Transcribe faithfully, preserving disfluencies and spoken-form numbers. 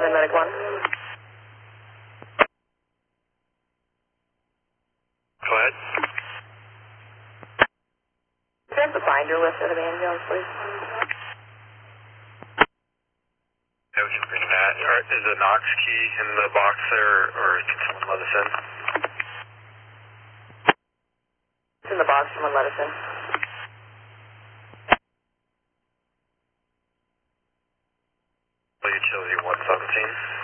seven, medic one. Go ahead. Can I have the binder list of the ambulance, please? Yeah, we can bring that. All right, is the Knox key in the box there, or can someone let us in? It's in the box, someone let us in. Utility one seventeen.